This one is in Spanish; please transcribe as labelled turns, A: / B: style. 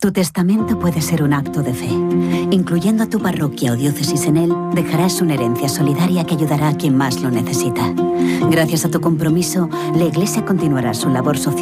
A: Tu testamento puede ser un acto de fe. Incluyendo a tu parroquia o diócesis en él, dejarás una herencia solidaria que ayudará a quien más lo necesita. Gracias a tu compromiso, la Iglesia continuará su labor social